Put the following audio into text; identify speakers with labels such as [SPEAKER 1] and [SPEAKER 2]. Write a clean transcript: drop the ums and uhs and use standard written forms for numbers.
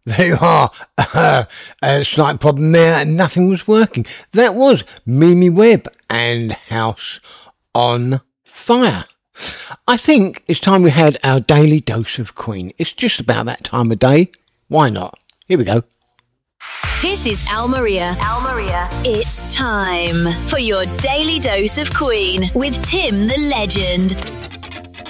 [SPEAKER 1] There you are. A slight problem there, and nothing was working. That was Mimi Webb and House on Fire. I think it's time we had our daily dose of Queen. It's just about that time of day. Why not? Here we go.
[SPEAKER 2] This is Al Maria. Al Maria. It's time for your daily dose of Queen with Tim the Legend.